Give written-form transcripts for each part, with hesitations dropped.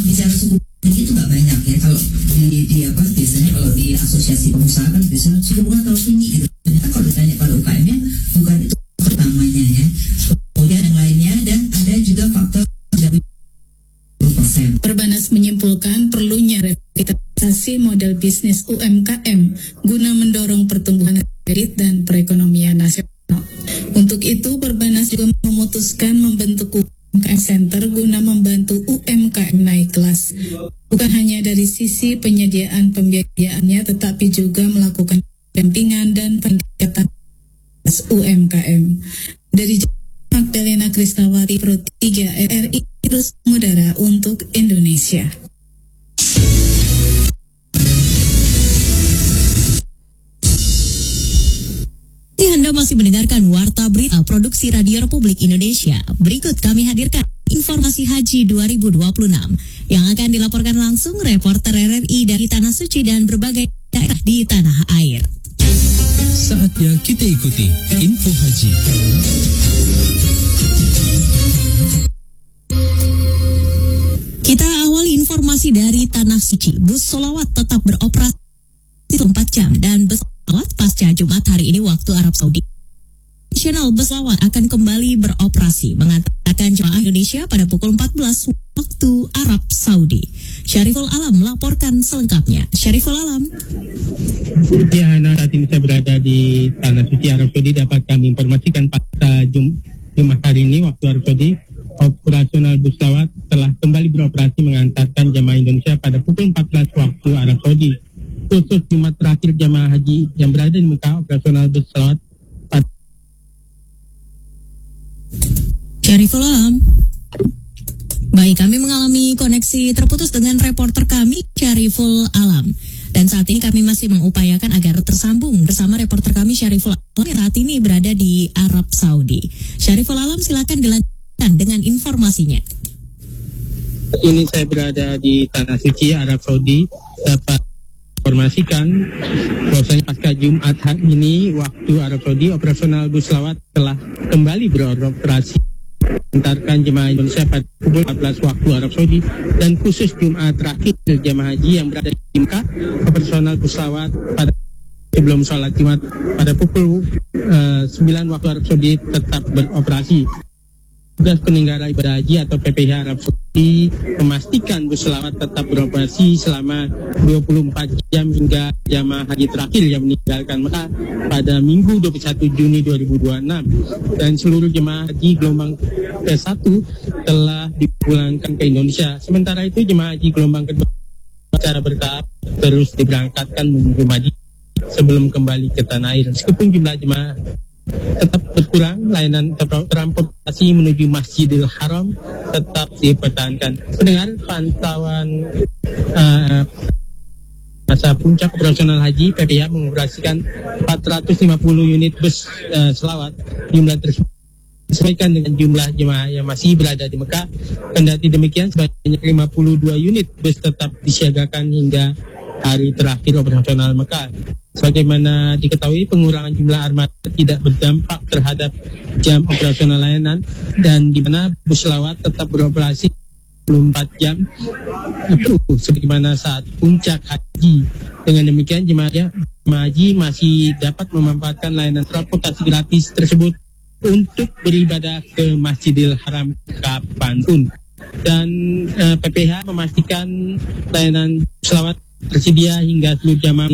bicara suku bunga itu nggak banyak ya. Kalau di apa biasanya kalau di asosiasi pengusaha kan biasanya suku bunga terlalu tinggi gitu. Ternyata kalau ditanya pada UKM-nya bukan itu pertamanya ya. Kemudian yang lainnya dan ada juga faktor dari 10%. Perbanas menyimpulkan perlunya revitalisasi model bisnis UMKM guna mendorong pertumbuhan kredit dan perekonomian nasional. Untuk itu, Perbanas juga memutuskan membentuk UMKM Center guna membantu UMKM naik kelas. Bukan hanya dari sisi penyediaan pembiayaannya, tetapi juga melakukan pendampingan dan peningkatan UMKM. Dari Magdalena Krisnawati, Pro 3 RRI, terus mengudara untuk Indonesia. Anda masih mendengarkan Warta Berita Produksi Radio Republik Indonesia. Berikut kami hadirkan informasi Haji 2026 yang akan dilaporkan langsung reporter RRI dari Tanah Suci dan berbagai daerah di tanah air. Saatnya kita ikuti info haji. Kita awali informasi dari Tanah Suci. Bus sholawat tetap beroperasi 24 jam dan bus sholawat pasca Jumat hari ini waktu Arab Saudi. Nasional bus sholawat akan kembali beroperasi mengantarkan jemaah Indonesia pada pukul 14 waktu Arab Saudi. Syariful Alam melaporkan selengkapnya. Syariful Alam. Ya, saat ini saya berada di Tanah Suci Arab Saudi. Dapat kami informasikan pada Jumat hari ini waktu Arab Saudi, operasional bus sholawat telah kembali beroperasi mengantarkan jemaah Indonesia pada pukul 14 waktu Arab Saudi. Khusus Jumat terakhir jemaah haji yang berada di Mekah, operasional bus sholawat Syariful Alam. Baik, kami mengalami koneksi terputus dengan reporter kami, Syariful Alam. Dan saat ini kami masih mengupayakan agar tersambung bersama reporter kami, Syariful Alam, yang saat ini berada di Arab Saudi. Syariful Alam, silakan dilanjutkan dengan informasinya. Ini saya berada di Tanah Suci Arab Saudi. Dapat informasikan bahwasanya pasca Jumat hari ini waktu Arab Saudi, operasional bus sholawat telah kembali beroperasi mengantarkan jemaah Indonesia pada pukul 14 waktu Arab Saudi. Dan khusus Jumat terakhir jemaah haji yang berada di Mekah, operasional bus sholawat pada sebelum sholat Jumat pada pukul 9 waktu Arab Saudi tetap beroperasi. Tugas penyelenggara ibadah haji atau PPH Arab Saudi memastikan bus sholawat tetap beroperasi selama 24 jam hingga jamaah haji terakhir yang meninggalkan Mekah pada Minggu 21 Juni 2026. Dan seluruh jemaah haji gelombang ke-1 telah dipulangkan ke Indonesia. Sementara itu jemaah haji gelombang kedua secara bertahap terus diberangkatkan menuju Madinah sebelum kembali ke tanah air. Meskipun jumlah jemaah tetap berkurang, layanan transportasi menuju Masjidil Haram tetap dipertahankan. Pendengar, pantauan masa puncak operasional haji, PPH mengoperasikan 450 unit bus sholawat. Jumlah tersebut disesuaikan dengan jumlah jemaah yang masih berada di Mekah. Kendati demikian, sebanyak 52 unit bus tetap disiagakan hingga hari terakhir operasional Mekah. Sebagaimana diketahui, pengurangan jumlah armada tidak berdampak terhadap jam operasional layanan, dan di mana bus sholawat tetap beroperasi 24 jam sebagaimana saat puncak haji. Dengan demikian, jemaah haji masih dapat memanfaatkan layanan transportasi gratis tersebut untuk beribadah ke Masjidil Haram kapanpun. Dan PPH memastikan layanan sholawat tersedia hingga seluruh jamaah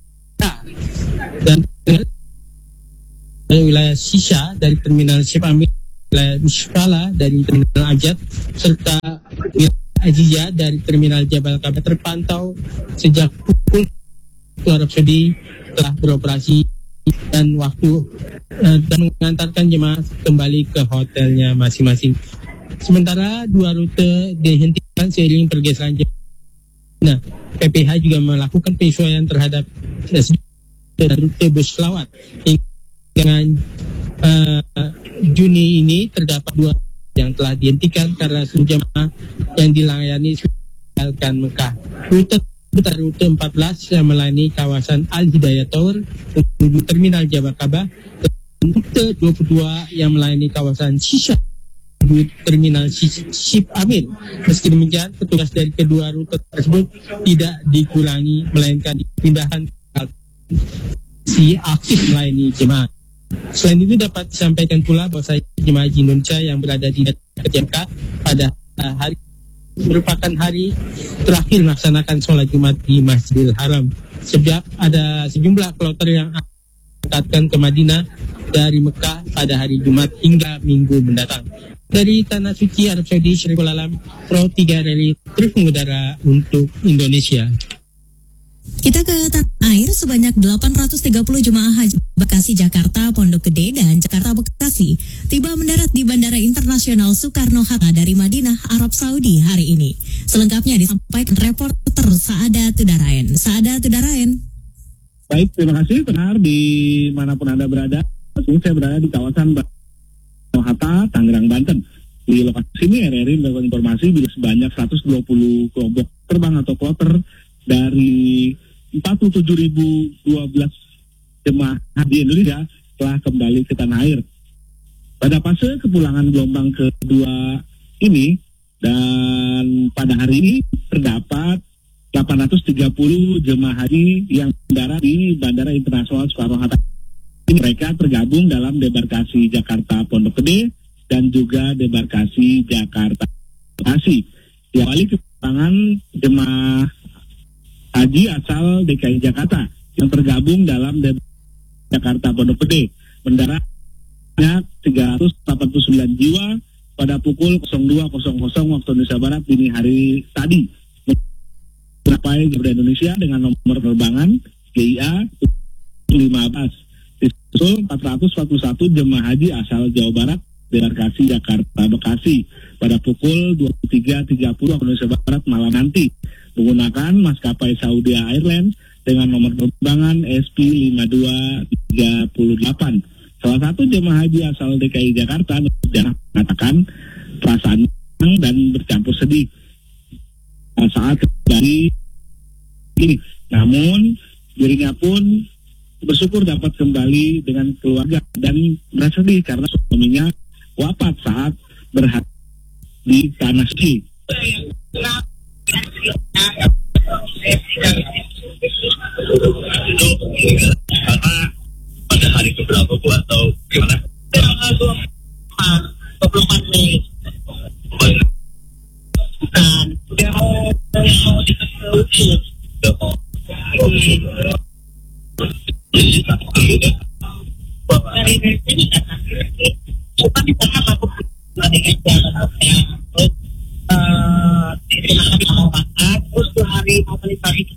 dan wilayah Shisha dari Terminal Syekh Amir, wilayah Mushkala dari Terminal Ajat, serta wilayah Azizah dari Terminal Jabal Kaabah terpantau sejak pukul Arab Saudi telah beroperasi dan waktu dan mengantarkan jemaah kembali ke hotelnya masing-masing. Sementara 2 rute dihentikan seiring pergeseran jemaah. Nah, PPH juga melakukan penyesuaian terhadap rute bus sholawat. Dengan Juni ini terdapat 2 yang telah dihentikan karena seluruh jemaah yang dilayani meninggalkan Mekah. Rute 14 yang melayani kawasan Al-Hidayah Tower menuju Terminal Jabal Kaabah, dan rute 22 yang melayani kawasan Shisha di Terminal Ship Amin. Meski demikian, petugas dari kedua rute tersebut tidak dikurangi, melainkan dipindahkan si aktif melayani jemaah. Selain itu dapat disampaikan pula bahwa jemaah haji Indonesia yang berada di Mekah pada hari merupakan hari terakhir melaksanakan sholat Jumat di Masjidil Haram. Sebab ada sejumlah kloter yang akan ke Madinah dari Mekah pada hari Jumat hingga Minggu mendatang. Dari Tanah Suci Arab Saudi, Syariful Alam, Pro 3 Rally terus mengudara untuk Indonesia. Kita ke tanah air, sebanyak 830 jemaah haji Bekasi Jakarta, Pondok Gede, dan Jakarta Bekasi tiba mendarat di Bandara Internasional Soekarno-Hatta dari Madinah, Arab Saudi hari ini. Selengkapnya disampaikan reporter Saada Tudarain. Saada Tudarain. Baik, terima kasih. Benar, dimanapun Anda berada, saya berada di kawasan Soekarno-Hatta, Tangerang, Banten. Di lokasi ini RRI mendapatkan informasi bila sebanyak 120 kelompok terbang atau kloter dari 47.012 jemaah haji Indonesia telah kembali ke tanah air. Pada fase kepulangan gelombang kedua ini, dan pada hari ini terdapat 830 jemaah haji yang mendarat di Bandara Internasional Soekarno-Hatta. Mereka tergabung dalam debarkasi Jakarta Pondok Gede dan juga debarkasi Jakarta Bekasi. Diawali kepulangan jemaah haji asal DKI Jakarta yang tergabung dalam Jakarta Pondok Gede mendaratnya 389 jiwa pada pukul 02.00 waktu Indonesia Barat dini hari tadi. Mencapai Garuda Indonesia dengan nomor penerbangan GIA 15. Disusul 441 jemaah haji asal Jawa Barat debarkasi Jakarta Bekasi pada pukul 23.30 waktu Indonesia Barat malam nanti, menggunakan maskapai Saudi Airlines dengan nomor penerbangan SP5238. Salah satu jemaah haji asal DKI Jakarta mengatakan perasaan senang dan bercampur sedih saat kembali ini. Namun dirinya pun bersyukur dapat kembali dengan keluarga dan merasa sedih karena suaminya wafat saat berada di Tanah Suci. Karena pada hari keberapa Bu atau gimana? 24 Mei. Bukan. Udah mau bukan di sana aku terus 2 hari mau menikah itu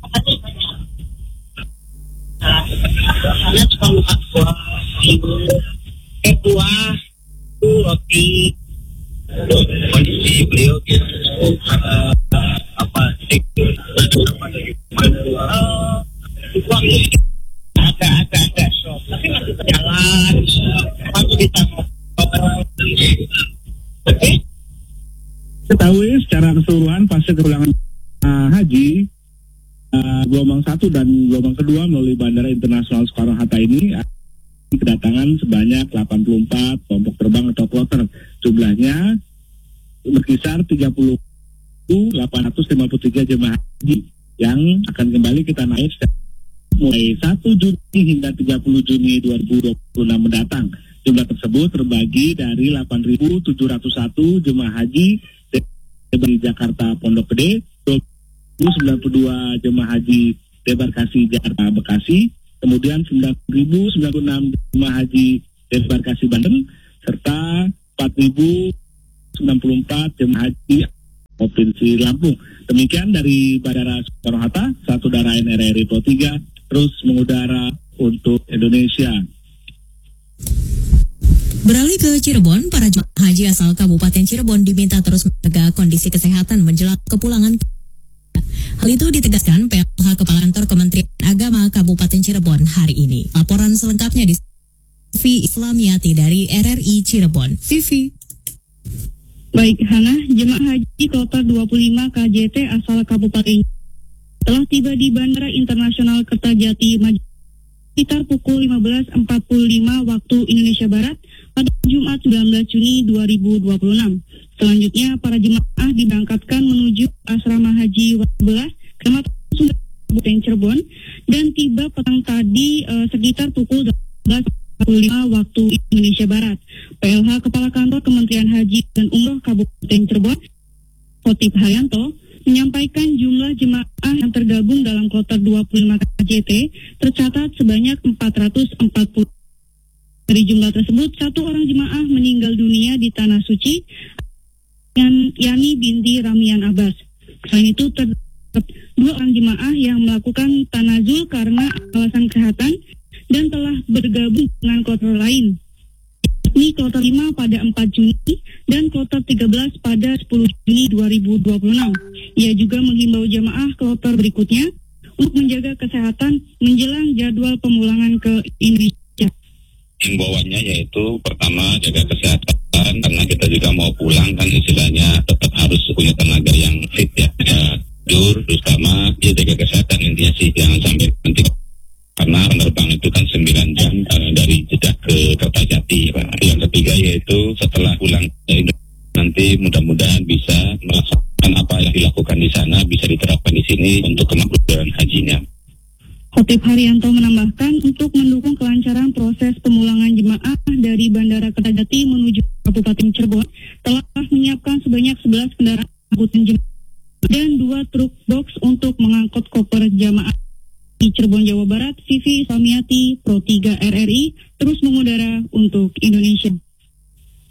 karena cuma makan buah roti kondisi beliau apa agak shock tapi masih berjalan masih bisa Ketahui secara keseluruhan fase kepulangan haji gelombang 1 dan gelombang kedua melalui Bandara Internasional Soekarno-Hatta ini kedatangan sebanyak 84 kelompok terbang atau kloter. Jumlahnya berkisar 30.853 jemaah haji yang akan kembali ke tanah air mulai 1 Juni hingga 30 Juni 2026 mendatang. Jumlah tersebut terbagi dari 8.701 jemaah haji dari Jakarta Pondok Gede, 92 jemaah haji debarkasi Jakarta Bekasi, kemudian 9.096 jemaah haji debarkasi Banten, serta 4.094 jemaah haji Provinsi Lampung. Demikian dari Bandara Soekarno-Hatta, satu darain RRI Pro 3 terus mengudara untuk Indonesia. Beralih ke Cirebon, para jemaah haji asal Kabupaten Cirebon diminta terus menjaga kondisi kesehatan menjelang kepulangan. Hal itu ditegaskan PLH Kepala Kantor Kementerian Agama Kabupaten Cirebon hari ini. Laporan selengkapnya di Vivi Islamiati dari RRI Cirebon. Vivi. Baik, Hana, jemaah haji kloter 25 KJT asal Kabupaten telah tiba di Bandara Internasional Kertajati sekitar pukul 15.45 waktu Indonesia Barat pada Jumat 19 Juni 2026. Selanjutnya, para jemaah diberangkatkan menuju asrama haji Wabelah, Kecamatan Sumber, Kabupaten Cirebon, dan tiba petang tadi sekitar pukul 18.45 waktu Indonesia Barat. PLH Kepala Kantor Kementerian Haji dan Umroh Kabupaten Cirebon, Khotib Haryanto, menyampaikan jumlah jemaah yang tergabung dalam kloter 25 KJT tercatat sebanyak 440. Dari jumlah tersebut, 1 orang jemaah meninggal dunia di Tanah Suci, Yani binti Ramian Abbas. Selain itu, terdapat 2 orang jemaah yang melakukan tanazul karena alasan kesehatan dan telah bergabung dengan kloter lain. Ini kloter 5 pada 4 Juni dan kloter 13 pada 10 Juni 2026. Ia juga menghimbau jemaah kloter berikutnya untuk menjaga kesehatan menjelang jadwal pemulangan ke Indonesia. Himbauannya yaitu pertama jaga kesehatan, karena kita juga mau pulang kan istilahnya tetap harus punya tenaga yang fit ya. Tidur, terus sama ya jaga kesehatan intinya sih, jangan sampai nanti karena penerbang itu kan 9 jam dari Jeddah ke Kertajati. Yang ketiga yaitu setelah pulang nanti mudah-mudahan bisa melaksanakan apa yang dilakukan di sana bisa diterapkan di sini untuk kemakburan hajinya. Khotib Haryanto menambahkan untuk mendukung kelancaran proses pemulangan jemaah dari Bandara Kertajati menuju Kabupaten Cirebon telah menyiapkan sebanyak 11 kendaraan angkutan jemaah dan 2 truk box untuk mengangkut koper jemaah. Di Cirebon, Jawa Barat, Vivi Samiati, Pro 3 RRI, terus mengudara untuk Indonesia.